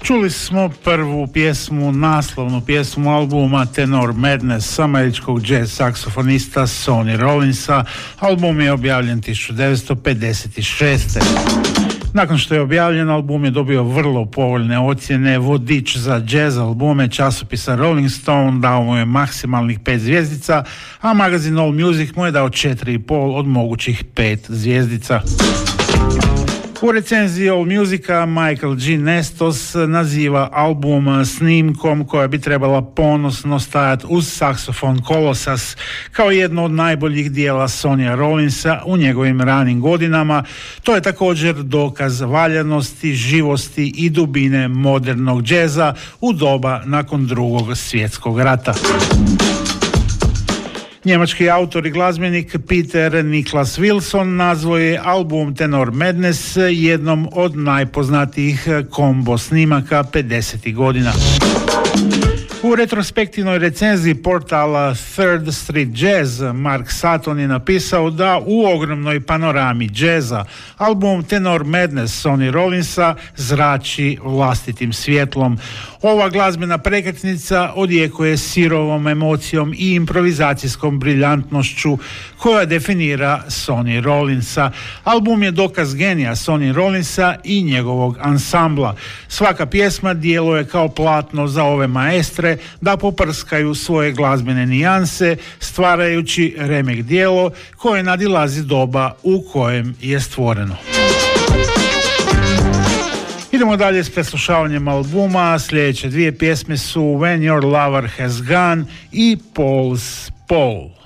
Čuli smo prvu pjesmu, naslovnu pjesmu albuma Tenor Madness američkog jazz saksofonista Sonny Rollinsa. Album je objavljen 1956. Nakon što je objavljen, album je dobio vrlo povoljne ocjene. Vodič za jazz albume časopisa Rolling Stone dao mu je maksimalnih 5 zvjezdica, a magazin All Music mu je dao 4,5 od mogućih 5 zvjezdica. U recenziji All Musica Michael G. Nestos naziva album snimkom koja bi trebala ponosno stajati uz saksofon Colossus kao jedno od najboljih dijela Sonnya Rollinsa u njegovim ranim godinama. To je također dokaz valjanosti, živosti i dubine modernog džeza u doba nakon Drugog svjetskog rata. Njemački autor i glazbenik Peter Niklas Wilson nazvao je album Tenor Madness jednom od najpoznatijih kombo snimaka 50. godina. U retrospektivnoj recenziji portala Third Street Jazz Mark Sutton je napisao da u ogromnoj panorami džeza album Tenor Madness Sonny Rollinsa zrači vlastitim svjetlom. Ova glazbena prekretnica odjekuje sirovom emocijom i improvizacijskom briljantnošću koja definira Sonny Rollinsa. Album je dokaz genija Sonny Rollinsa i njegovog ansambla. Svaka pjesma djeluje kao platno za ove maestre da poprskaju svoje glazbene nijanse, stvarajući remek djelo koje nadilazi doba u kojem je stvoreno. Idemo dalje s preslušavanjem albuma. Sljedeće dvije pjesme su When Your Lover Has Gone i Paul's Paul.